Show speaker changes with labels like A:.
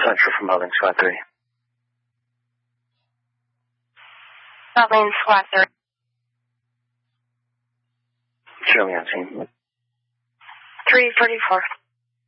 A: Departure from Building Squad 3.
B: Building Squad 3.
A: Show me on scene.
B: 334.